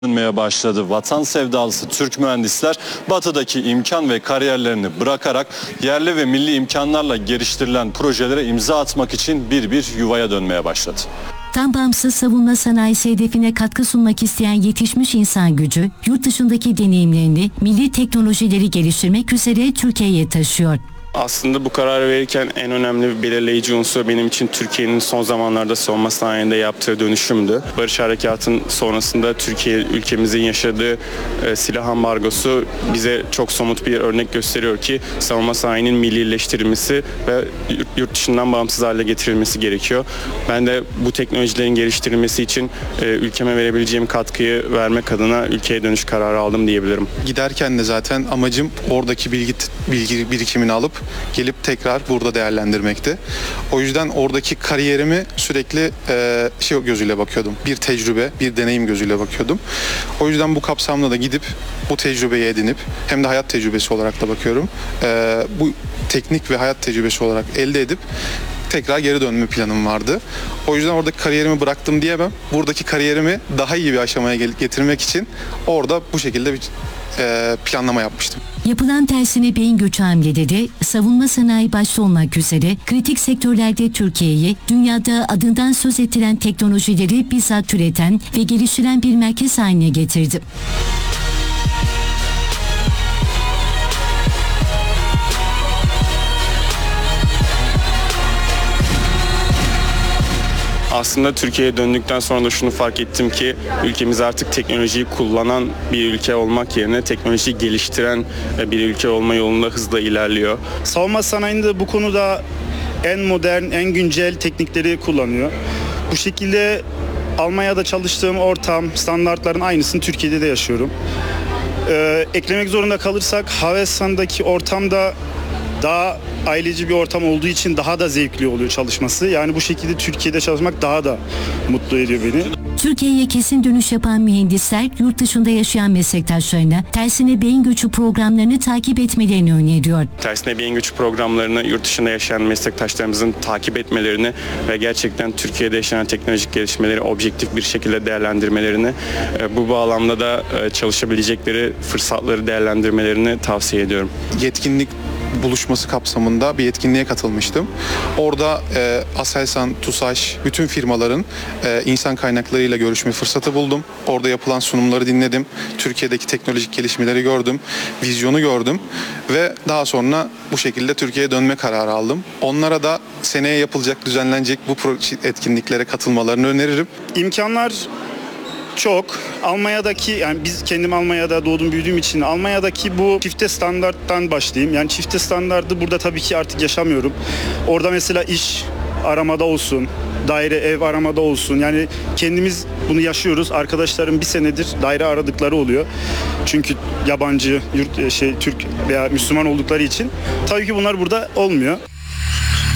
dönmeye başladı. Vatan sevdalısı Türk mühendisler batıdaki imkan ve kariyerlerini bırakarak yerli ve milli imkanlarla geliştirilen projelere imza atmak için bir yuvaya dönmeye başladı. Tam bağımsız savunma sanayisi hedefine katkı sunmak isteyen yetişmiş insan gücü, yurt dışındaki deneyimlerini, milli teknolojileri geliştirmek üzere Türkiye'ye taşıyor. Aslında bu kararı verirken en önemli bir belirleyici unsur benim için Türkiye'nin son zamanlarda savunma sanayinde yaptığı dönüşümdü. Barış Harekatı'nın sonrasında Türkiye ülkemizin yaşadığı silah ambargosu bize çok somut bir örnek gösteriyor ki savunma sanayinin millileştirilmesi ve yurt dışından bağımsız hale getirilmesi gerekiyor. Ben de bu teknolojilerin geliştirilmesi için ülkeme verebileceğim katkıyı vermek adına ülkeye dönüş kararı aldım diyebilirim. Giderken de zaten amacım oradaki bilgi birikimini alıp gelip tekrar burada değerlendirmekti. O yüzden oradaki kariyerimi sürekli gözüyle bakıyordum. Bir tecrübe, bir deneyim gözüyle bakıyordum. O yüzden bu kapsamda da gidip bu tecrübeyi edinip hem de hayat tecrübesi olarak da bakıyorum. Bu teknik ve hayat tecrübesi olarak elde edip tekrar geri dönme planım vardı. O yüzden oradaki kariyerimi bıraktım diyemem. Buradaki kariyerimi daha iyi bir aşamaya getirmek için orada bu şekilde bir planlama yapmıştım. Yapılan tersine beyin göçü hamlede de savunma sanayi başta olmak üzere kritik sektörlerde Türkiye'yi dünyada adından söz ettiren teknolojileri bizzat üreten ve geliştiren bir merkez haline getirdi. Aslında Türkiye'ye döndükten sonra da şunu fark ettim ki ülkemiz artık teknolojiyi kullanan bir ülke olmak yerine teknolojiyi geliştiren bir ülke olma yolunda hızla ilerliyor. Savunma sanayinde bu konuda en modern, en güncel teknikleri kullanıyor. Bu şekilde Almanya'da çalıştığım ortam, standartların aynısını Türkiye'de de yaşıyorum. Eklemek zorunda kalırsak Havelsan'daki ortamda daha aileci bir ortam olduğu için daha da zevkli oluyor çalışması. Yani bu şekilde Türkiye'de çalışmak daha da mutlu ediyor beni. Türkiye'ye kesin dönüş yapan mühendisler yurt dışında yaşayan meslektaşlarına tersine beyin göçü programlarını takip etmelerini öneriyor. Tersine beyin göçü programlarını yurt dışında yaşayan meslektaşlarımızın takip etmelerini ve gerçekten Türkiye'de yaşanan teknolojik gelişmeleri objektif bir şekilde değerlendirmelerini, bu bağlamda da çalışabilecekleri fırsatları değerlendirmelerini tavsiye ediyorum. Yetkinlik buluşması kapsamında bir etkinliğe katılmıştım. Orada Aselsan, TUSAŞ, bütün firmaların insan kaynaklarıyla görüşme fırsatı buldum. Orada yapılan sunumları dinledim. Türkiye'deki teknolojik gelişmeleri gördüm. Vizyonu gördüm. Ve daha sonra bu şekilde Türkiye'ye dönme kararı aldım. Onlara da seneye yapılacak, düzenlenecek bu etkinliklere katılmalarını öneririm. İmkanlar çok. Almanya'daki, yani kendim Almanya'da doğdum büyüdüğüm için Almanya'daki bu çifte standarttan başlayayım. Yani çifte standartı burada tabii ki artık yaşamıyorum. Orada mesela iş aramada olsun, daire ev aramada olsun. Yani kendimiz bunu yaşıyoruz. Arkadaşlarım bir senedir daire aradıkları oluyor. Çünkü yabancı, Türk veya Müslüman oldukları için. Tabii ki bunlar burada olmuyor.